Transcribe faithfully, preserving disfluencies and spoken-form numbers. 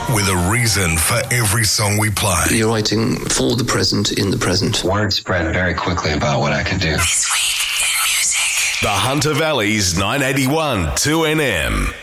with a reason for every song we play. You're writing for the present, in the present. Word spread very quickly about what I could do. The Hunter Valley's nine eighty-one two N M.